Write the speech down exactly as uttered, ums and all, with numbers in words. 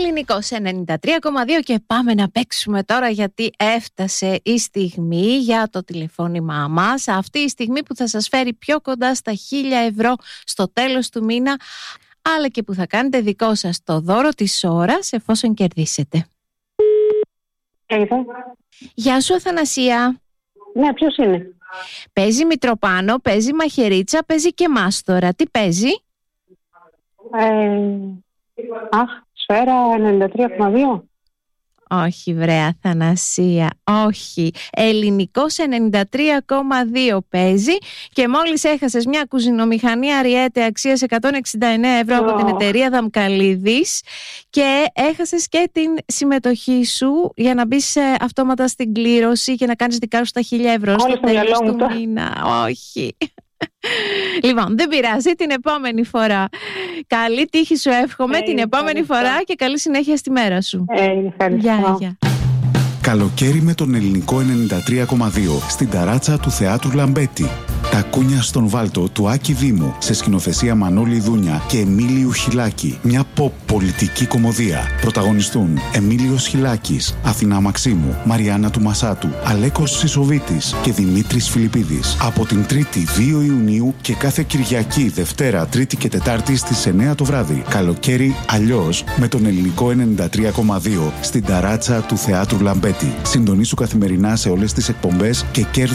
Ελληνικός ενενήντα τρία κόμμα δύο και πάμε να παίξουμε τώρα, γιατί έφτασε η στιγμή για το τηλεφώνημά μας. Αυτή η στιγμή που θα σας φέρει πιο κοντά στα χίλια ευρώ στο τέλος του μήνα, αλλά και που θα κάνετε δικό σας το δώρο της ώρας εφόσον κερδίσετε. Έλα. Γεια σου Αθανασία. Ναι, ποιος είναι? Παίζει Μητροπάνο, παίζει Μαχαιρίτσα, παίζει και Μάστορα. Τι παίζει? Ε, αχ, Σφαίρα ενενήντα τρία κόμμα δύο. Όχι βρε Αθανασία, όχι. Ελληνικός ενενήντα τρία κόμμα δύο παίζει και μόλις έχασες μια κουζινομηχανή Αριέτε αξίας εκατόν εξήντα εννέα ευρώ oh. από την εταιρεία Δαμκαλίδης και έχασες και την συμμετοχή σου για να μπεις αυτόματα στην κλήρωση και να κάνεις δικά σου τα χίλια ευρώ στο τέλος του το... μήνα. Όχι. Λοιπόν, δεν πειράζει, την επόμενη φορά. Καλή τύχη σου εύχομαι ε, την επόμενη ευχαριστώ. φορά και καλή συνέχεια στη μέρα σου. Ε, ευχαριστώ. Γεια, γεια. Καλοκαίρι με τον Ελληνικό ενενήντα τρία κόμμα δύο στην ταράτσα του Θεάτρου Λαμπέτη. Τα κούνια στον Βάλτο του Άκη Δήμου σε σκηνοθεσία Μανώλη Δούνια και Εμίλιου Χιλάκη. Μια pop πολιτική κωμωδία. Πρωταγωνιστούν Εμίλιος Χιλάκης, Αθηνά Μαξίμου, Μαριάννα του Μασάτου, Αλέκος Σισοβίτης και Δημήτρης Φιλιππίδης. Από την Τρίτη δύο Ιουνίου και κάθε Κυριακή, Δευτέρα, Τρίτη και Τετάρτη στις εννέα το βράδυ. Καλοκαίρι αλλιώς με τον Ελληνικό ενενήντα τρία κόμμα δύο στην ταράτσα του Θεάτρου Λαμπέτη. Συντονίσου καθημερινά σε όλες τις εκπομπές και κέρδη